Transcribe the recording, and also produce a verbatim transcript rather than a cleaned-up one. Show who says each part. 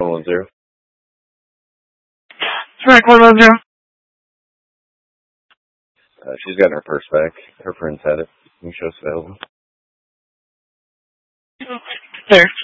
Speaker 1: one zero.
Speaker 2: Track one one zero.
Speaker 1: Uh, she's gotten her purse back. Her friends had it. Can you show us available?
Speaker 2: There.